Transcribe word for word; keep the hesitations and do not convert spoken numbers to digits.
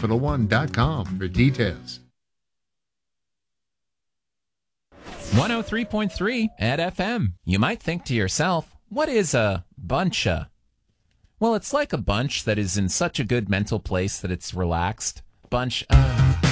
capital one dot com for details. one oh three point three at F M. You might think to yourself, what is a buncha? Well, it's like a bunch that is in such a good mental place that it's relaxed. Bunch, uh...